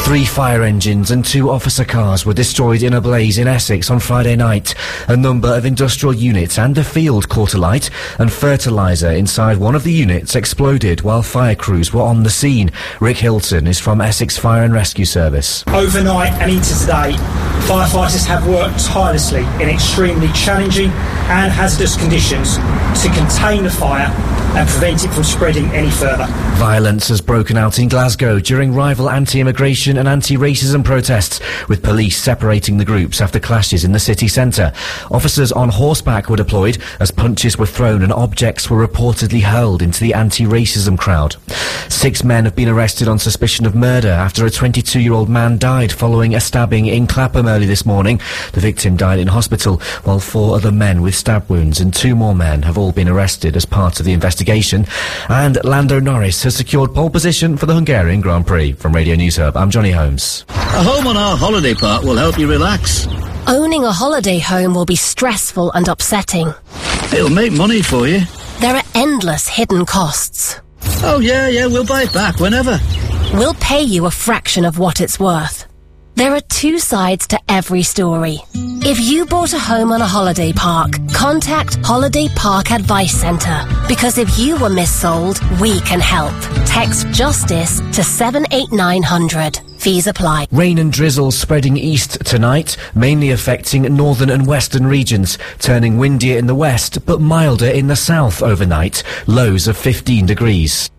3 fire engines and 2 officer cars were destroyed in a blaze in Essex on Friday night. A number of industrial units and a field caught alight, and fertiliser inside one of the units exploded while fire crews were on the scene. Rick Hilton is from Essex Fire and Rescue Service. Overnight and into today, firefighters have worked tirelessly in extremely challenging and hazardous conditions to contain the fire and prevent it from spreading any further. Violence has broken out in Glasgow during rival anti-immigration and anti-racism protests, with police separating the groups after clashes in the city centre. Officers on horseback were deployed as punches were thrown and objects were reportedly hurled into the anti-racism crowd. 6 men have been arrested on suspicion of murder after a 22-year-old man died following a stabbing in Clapham early this morning. The victim died in hospital, while 4 other men with stab wounds and 2 more men have all been arrested as part of the investigation. And Lando Norris has secured pole position for the Hungarian Grand Prix. From Radio News Hub, I'm Johnny Holmes. A home on our holiday park will help you relax. Owning a holiday home will be stressful and upsetting. It'll make money for you. There are endless hidden costs. Oh yeah, we'll buy it back whenever. We'll pay you a fraction of what it's worth. There are 2 sides to every story. If you bought a home on a holiday park, contact Holiday Park Advice Centre. Because if you were missold, we can help. Text JUSTICE to 78900. Fees apply. Rain and drizzle spreading east tonight, mainly affecting northern and western regions, turning windier in the west but milder in the south overnight. Lows of 15 degrees.